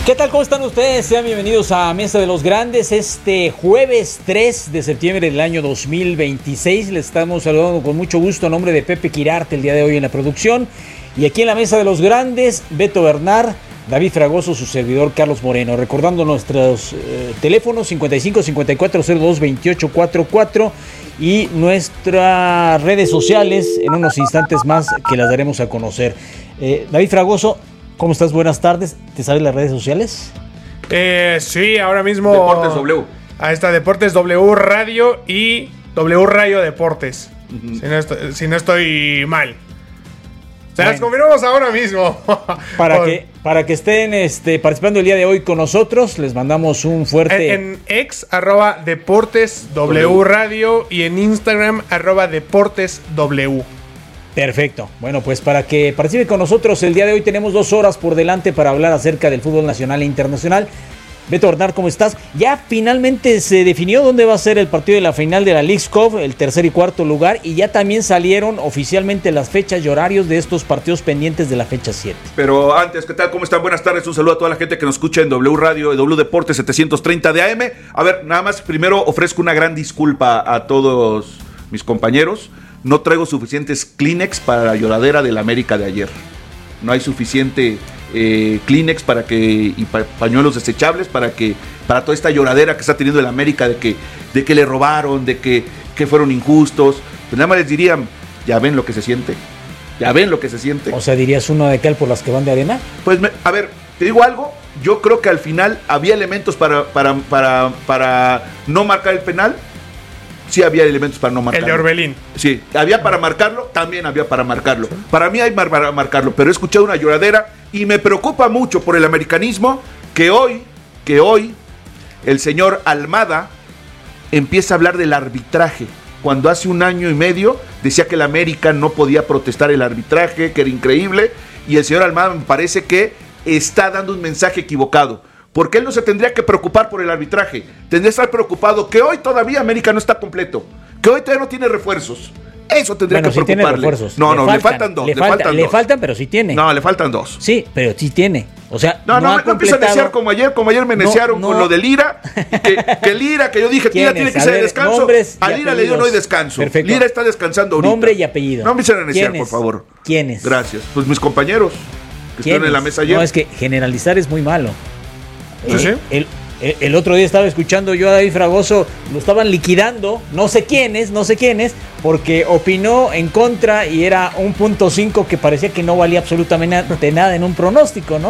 ¿Qué tal? ¿Cómo están ustedes? Sean bienvenidos a Mesa de los Grandes. Este jueves 3 de septiembre del año 2026. Les estamos saludando con mucho gusto a nombre de Pepe Quirarte el día de hoy en la producción. Y aquí en la Mesa de los Grandes, Beto Bernard, David Fragoso, su servidor Carlos Moreno. Recordando nuestros teléfonos 55 54 02 28 44 y nuestras redes sociales en unos instantes más que las daremos a conocer. David Fragoso, ¿cómo estás? Buenas tardes. ¿Te sabes las redes sociales? Sí, ahora mismo. Deportes W. Ahí está, Deportes W Radio y W Radio Deportes. Uh-huh. Si no estoy mal. Se las confirmamos ahora mismo. Para que estén participando el día de hoy con nosotros, les mandamos un fuerte... En ex, @Deportes W Radio y en Instagram, @Deportes W. Perfecto. Bueno, pues para que participe con nosotros el día de hoy tenemos 2 horas por delante para hablar acerca del fútbol nacional e internacional. Beto Bernard, ¿cómo estás? Ya finalmente se definió dónde va a ser el partido de la final de la Leagues Cup, el tercer y cuarto lugar, y ya también salieron oficialmente las fechas y horarios de estos partidos pendientes de la fecha 7. Pero antes, ¿qué tal? ¿Cómo están? Buenas tardes, un saludo a toda la gente que nos escucha en W Radio y W Deportes 730 de AM. A ver, nada más, primero ofrezco una gran disculpa a todos mis compañeros. No traigo suficientes Kleenex para la lloradera del América de ayer. No hay suficiente Kleenex y pañuelos desechables para toda esta lloradera que está teniendo el América de que le robaron, de que fueron injustos. Pues nada más les diría, ya ven lo que se siente. Ya ven lo que se siente. O sea, ¿dirías uno de cal por las que van de arena? Pues, a ver, te digo algo. Yo creo que al final había elementos para no marcar el penal. Sí había elementos para no marcarlo. El de Orbelín. Sí, había para marcarlo, también había para marcarlo. ¿Sí? Para mí hay para marcarlo, pero he escuchado una lloradera y me preocupa mucho por el americanismo que hoy el señor Almada empieza a hablar del arbitraje, cuando hace 1 año y medio decía que el América no podía protestar el arbitraje, que era increíble, y el señor Almada me parece que está dando un mensaje equivocado. Porque él no se tendría que preocupar por el arbitraje. Tendría que estar preocupado que hoy todavía América no está completo. Que hoy todavía no tiene refuerzos. Eso tendría que preocuparle. Tiene refuerzos. Le faltan 2. Le faltan, pero sí tiene. No, le faltan 2. Sí, pero sí tiene. O sea, no empieza a neciar como ayer. Como ayer me neciaron con lo de Lira. Que Lira, que yo dije, Lira tiene que ser de descanso. A Lira le dio no hay descanso. Perfecto. Lira está descansando ahorita. Nombre y apellido. No empiecen a neciar, por favor. ¿Quiénes? Gracias. Pues mis compañeros que estuvieron en la mesa ayer. No, es que generalizar es muy malo. ¿Sí? El otro día estaba escuchando yo a David Fragoso, lo estaban liquidando, no sé quiénes, porque opinó en contra y era un .5 que parecía que no valía absolutamente nada en un pronóstico, ¿no?